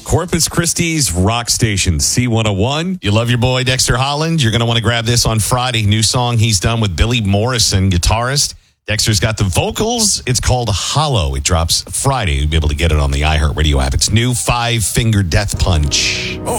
Corpus Christi's rock station, C101. You love your boy Dexter Holland? You're going to want to grab this on Friday. New song he's done with Billy Morrison, guitarist. Dexter's got the vocals. It's called Hollow. It drops Friday. You'll be able to get it on the iHeartRadio app. It's new, 5 Finger Death Punch.